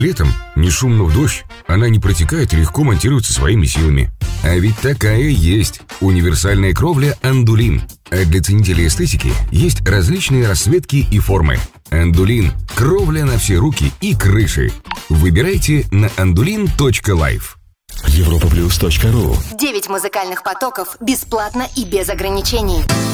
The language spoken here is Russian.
Летом, не шумно в дождь, она не протекает и легко монтируется своими силами. А ведь такая есть универсальная кровля «Андулин». А для ценителей эстетики есть различные расцветки и формы. «Андулин» – кровля на все руки и крыши. Выбирайте на andulin.life. Europaplus.ru. 9 музыкальных потоков бесплатно и без ограничений.